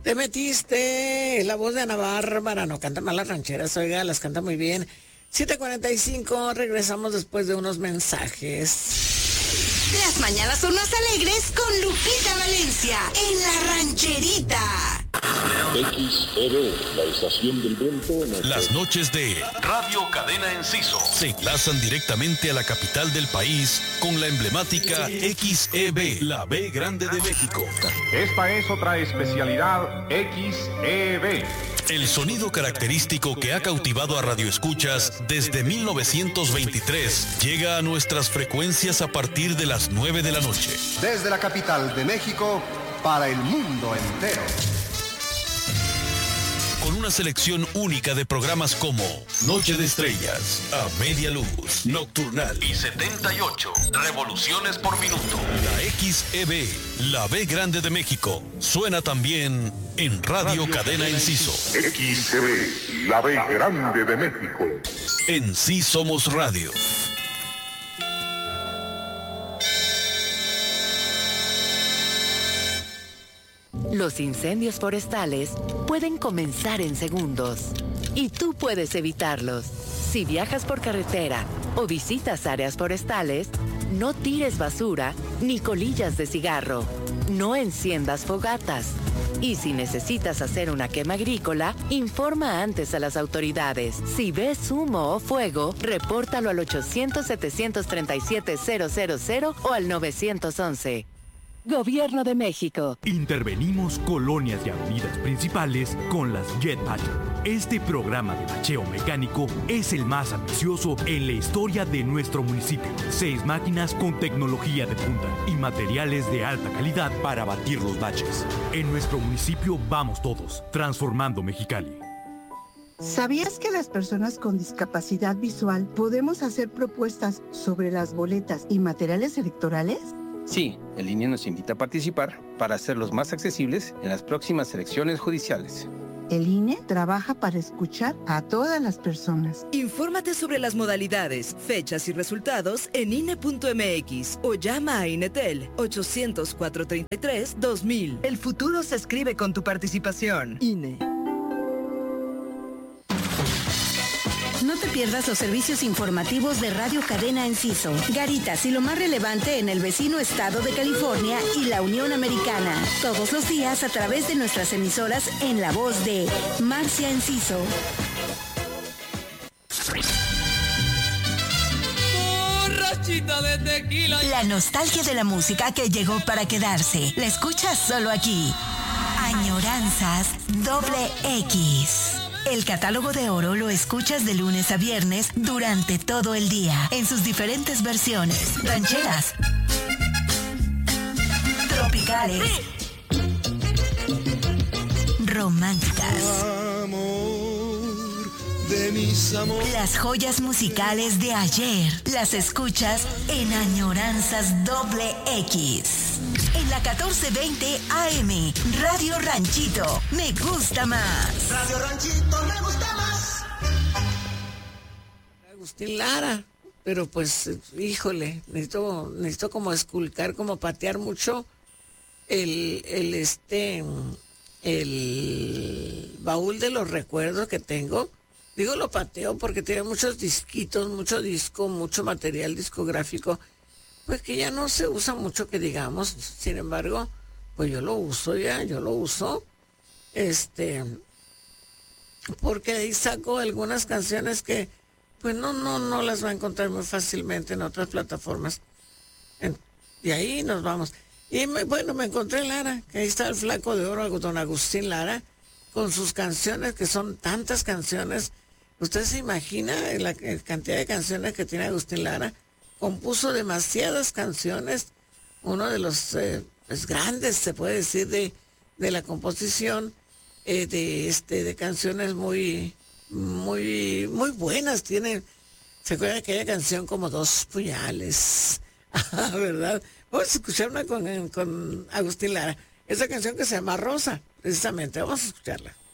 Te metiste, la voz de Ana Bárbara, no canta mal las rancheras, oiga, las canta muy bien. 7:45, regresamos después de unos mensajes. Las mañanas son más alegres con Lupita Valencia en La Rancherita. XEB, la estación del viento. Las noches de Radio Cadena Enciso se enlazan directamente a la capital del país con la emblemática XEB, la B Grande de México. Esta es otra especialidad XEB. El sonido característico que ha cautivado a radioescuchas desde 1923 llega a nuestras frecuencias a partir de las 9 de la noche. Desde la capital de México para el mundo entero. Con una selección única de programas como Noche de Estrellas, A Media Luz, Nocturnal y 78 revoluciones por minuto. La XEB, la B Grande de México, suena también en Radio Cadena Enciso. XEB, la B Grande de México. En Sí Somos Radio. Los incendios forestales pueden comenzar en segundos y tú puedes evitarlos. Si viajas por carretera o visitas áreas forestales, no tires basura ni colillas de cigarro. No enciendas fogatas. Y si necesitas hacer una quema agrícola, informa antes a las autoridades. Si ves humo o fuego, repórtalo al 800-737-000 o al 911. Gobierno de México. Intervenimos colonias y avenidas principales con las Jet Patrol. Este programa de bacheo mecánico es el más ambicioso en la historia de nuestro municipio. 6 máquinas con tecnología de punta y materiales de alta calidad para batir los baches. En nuestro municipio vamos todos, transformando Mexicali. ¿Sabías que las personas con discapacidad visual podemos hacer propuestas sobre las boletas y materiales electorales? Sí, el INE nos invita a participar para hacerlos más accesibles en las próximas elecciones judiciales. El INE trabaja para escuchar a todas las personas. Infórmate sobre las modalidades, fechas y resultados en INE.mx o llama a INETEL 800-433-2000. El futuro se escribe con tu participación. INE. No te pierdas los servicios informativos de Radio Cadena Enciso, Garitas y lo más relevante en el vecino estado de California y la Unión Americana. Todos los días a través de nuestras emisoras en la voz de Marcia Enciso. Borrachita de tequila. La nostalgia de la música que llegó para quedarse. La escuchas solo aquí. Añoranzas XX. El catálogo de oro lo escuchas de lunes a viernes durante todo el día, en sus diferentes versiones. Rancheras, tropicales, románticas. Amor de mis amores. Las joyas musicales de ayer las escuchas en Añoranzas XX. En la 1420 AM, Radio Ranchito, me gusta más. Radio Ranchito, me gusta más. Agustín Lara, pero pues, híjole, necesito como esculcar, como patear mucho el baúl de los recuerdos que tengo. Digo, lo pateo porque tiene muchos disquitos, mucho disco, mucho material discográfico, pues que ya no se usa mucho, que digamos. Sin embargo, pues yo lo uso, porque ahí saco algunas canciones que pues no las va a encontrar muy fácilmente en otras plataformas. Y ahí nos vamos. Y me encontré Lara, que ahí está el flaco de oro, don Agustín Lara, con sus canciones, que son tantas canciones. ¿Usted se imagina la cantidad de canciones que tiene Agustín Lara? Compuso demasiadas canciones, uno de los grandes, se puede decir, de la composición, de canciones muy buenas. ¿Se acuerda de aquella canción como Dos Puñales? ¿Verdad? Vamos a escuchar una con Agustín Lara, esa canción que se llama Rosa, precisamente, vamos a escucharla.